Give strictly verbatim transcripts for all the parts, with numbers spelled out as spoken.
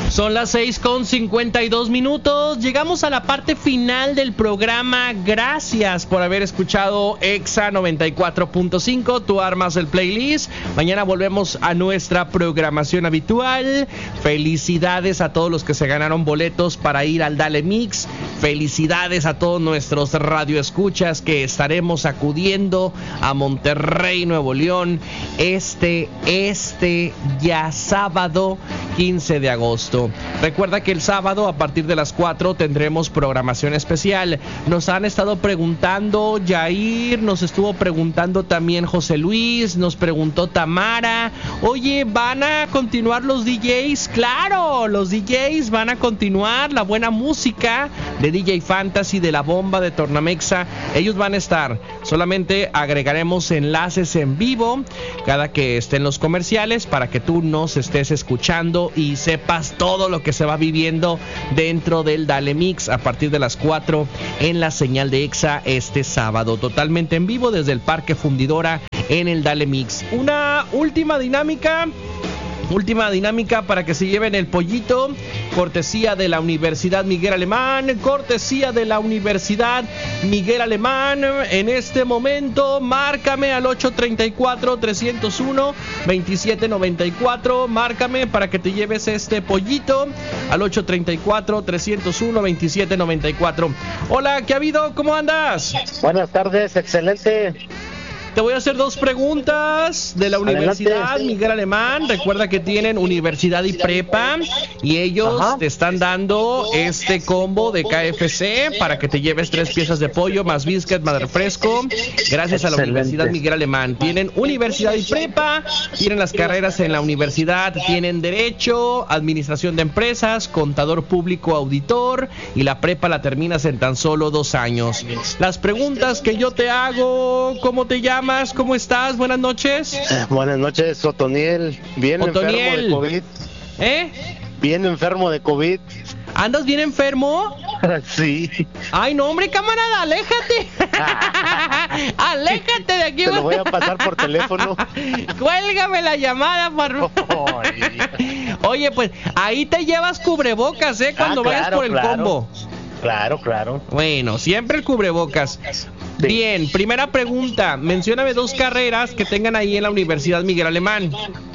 Son las seis con cincuenta y dos minutos. Llegamos a la parte final del programa. Gracias por haber escuchado Exa noventa y cuatro punto cinco. Tú armas el playlist. Mañana volvemos a nuestra programación habitual. Felicidades a todos los que se ganaron boletos para ir al Dale Mix. Felicidades a todos nuestros radioescuchas que estaremos acudiendo a Monterrey, Nuevo León, este, este ya sábado quince de agosto. Recuerda que el sábado a partir de las cuatro tendremos programación especial. Nos han estado preguntando Yair, nos estuvo preguntando también José Luis, nos preguntó Tamara, oye, ¿van a continuar los D Js? Claro, los D Js van a continuar, la buena música de D J Fantasy, de La Bomba, de Tornamexa, ellos van a estar. Solamente agregaremos enlaces en vivo cada que estén los comerciales para que tú nos estés escuchando y sepas todo lo que se va viviendo dentro del Dale Mix a partir de las cuatro en la señal de Exa este sábado, totalmente en vivo desde el Parque Fundidora en el Dale Mix. Una última dinámica Última dinámica para que se lleven el pollito, cortesía de la Universidad Miguel Alemán, cortesía de la Universidad Miguel Alemán. En este momento, márcame al ocho treinta y cuatro, trescientos uno, veintisiete noventa y cuatro, márcame para que te lleves este pollito al ocho treinta y cuatro, trescientos uno, veintisiete noventa y cuatro. Hola, ¿qué ha habido? ¿Cómo andas? Buenas tardes, excelente. Te voy a hacer dos preguntas de la Universidad Adelante. Miguel Alemán. Recuerda que tienen universidad y prepa y ellos Ajá. te están dando este combo de K F C para que te lleves tres piezas de pollo más biscuit más refresco gracias Excelente. a la Universidad Miguel Alemán. Tienen universidad y prepa, tienen las carreras en la universidad, tienen derecho, administración de empresas, contador público, auditor, y la prepa la terminas en tan solo dos años. Las preguntas que yo te hago: ¿cómo te llamas? ¿Cómo estás? Buenas noches. Eh, buenas noches, Otoniel. Bien Otoniel. enfermo de COVID. ¿Eh? Bien enfermo de COVID. ¿Andas bien enfermo? Sí. Ay, no, hombre, camarada, aléjate. Aléjate de aquí. Te lo voy a pasar por teléfono. Cuélgame la llamada, por favor. Oye, pues, ahí te llevas cubrebocas, ¿eh? Cuando ah, claro, vayas por el claro. combo. Claro, claro. Bueno, siempre el cubrebocas. Sí. Bien, primera pregunta. Mencióname dos carreras que tengan ahí en la Universidad Miguel Alemán.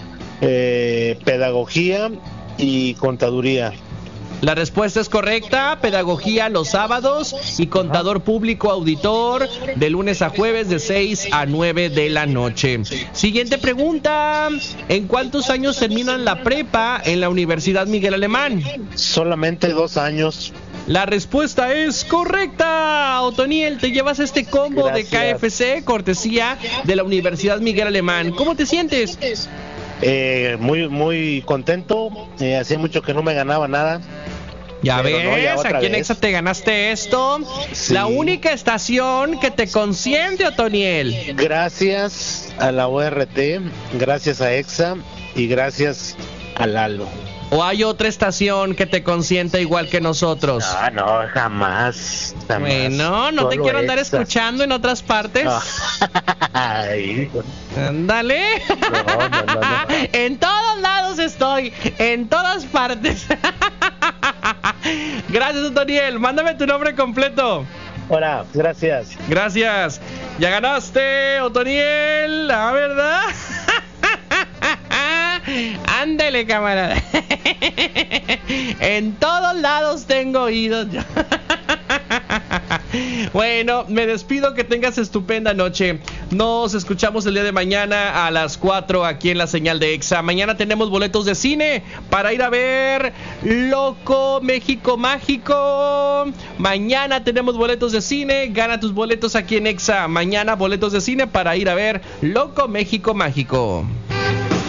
Eh, pedagogía y contaduría. La respuesta es correcta. Pedagogía los sábados y contador público auditor de lunes a jueves de seis a nueve de la noche. Siguiente pregunta. ¿En cuántos años terminan la prepa en la Universidad Miguel Alemán? Solamente dos años. La respuesta es correcta. Otoniel, te llevas este combo Gracias. de K F C, cortesía de la Universidad Miguel Alemán. ¿Cómo te sientes? Eh, muy, muy contento. Eh, hacía mucho que no me ganaba nada. Ya Pero ves, no, ya aquí vez. en Exa te ganaste esto. Sí. La única estación que te consiente, Otoniel. Gracias a la O R T, gracias a Exa y gracias a Lalo. ¿O hay otra estación que te consienta igual que nosotros? No, no, jamás. jamás. Bueno, no Solo te quiero andar Exa. escuchando en otras partes. Ay. Ándale. No, no, no, no. En todos lados estoy, en todas partes. Gracias, Otoniel. Mándame tu nombre completo. Hola, gracias. Gracias. Ya ganaste, Otoniel, la verdad. Ándele, camarada. En todos lados tengo oídos. Bueno, me despido, que tengas estupenda noche. Nos escuchamos el día de mañana a las cuatro aquí en la señal de Exa. Mañana tenemos boletos de cine para ir a ver Loco México Mágico. Mañana tenemos boletos de cine. Gana tus boletos aquí en Exa. Mañana boletos de cine para ir a ver Loco México Mágico.